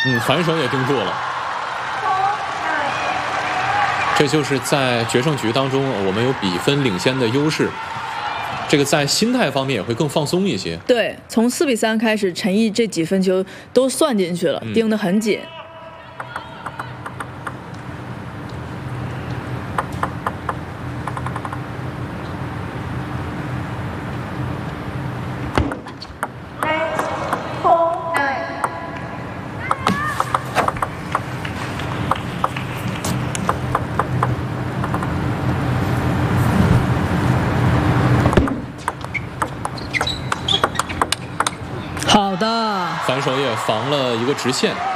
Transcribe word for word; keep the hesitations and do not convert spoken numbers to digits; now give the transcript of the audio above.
嗯，反手也盯住了。这就是在决胜局当中，我们有比分领先的优势。这个在心态方面也会更放松一些。 对，从四比三开始，陈毅这几分球都算进去了， 嗯、 盯得很紧。好的， 反手也防了一个直线。